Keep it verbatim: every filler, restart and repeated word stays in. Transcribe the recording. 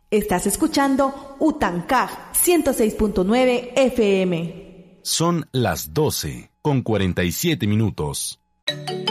Estás escuchando Utancaj ciento seis punto nueve F M. Son las doce con cuarenta y siete minutos.